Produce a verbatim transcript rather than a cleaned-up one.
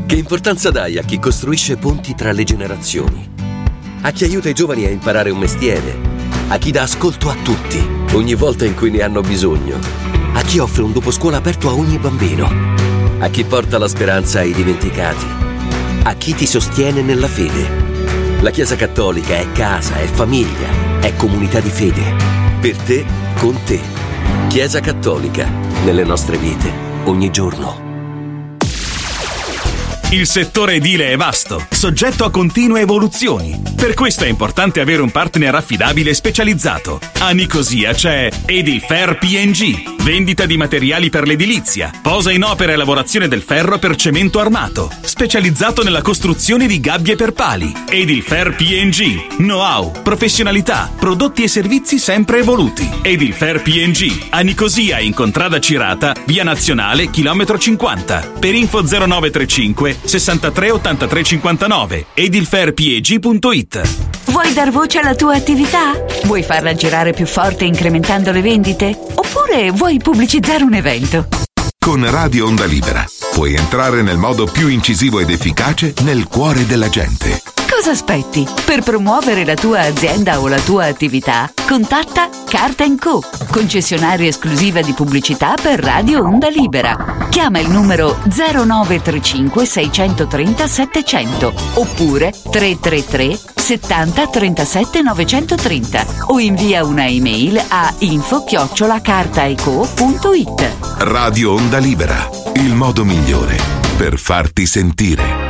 Che importanza dai a chi costruisce ponti tra le generazioni? A chi aiuta i giovani a imparare un mestiere? A chi dà ascolto a tutti, ogni volta in cui ne hanno bisogno? A chi offre un dopo scuola aperto a ogni bambino? A chi porta la speranza ai dimenticati? A chi ti sostiene nella fede? La Chiesa Cattolica è casa, è famiglia, è comunità di fede. Per te, con te. Chiesa Cattolica, nelle nostre vite, ogni giorno. Il settore edile è vasto, soggetto a continue evoluzioni. Per questo è importante avere un partner affidabile e specializzato. A Nicosia c'è Edilfer P and G, vendita di materiali per l'edilizia, posa in opera e lavorazione del ferro per cemento armato, specializzato nella costruzione di gabbie per pali. Edilfer P and G, know-how, professionalità, prodotti e servizi sempre evoluti. Edilfer P and G, a Nicosia in Contrada Cirata, via Nazionale, chilometro cinquanta. Per info zero nove tre cinque sessantatré ottantatré cinquantanove, edilferpg punto it. Vuoi dar voce alla tua attività? Vuoi farla girare più forte incrementando le vendite? Oppure vuoi pubblicizzare un evento? Con Radio Onda Libera puoi entrare nel modo più incisivo ed efficace nel cuore della gente. Cosa aspetti? Per promuovere la tua azienda o la tua attività, contatta Carta and Co, concessionaria esclusiva di pubblicità per Radio Onda Libera. Chiama il numero zero nove tre cinque sei tre zero sette zero zero oppure tre tre tre settanta trentasette novecentotrenta o invia una email a info chiocciola cartaeco punto it. Radio Onda Libera, il modo migliore per farti sentire.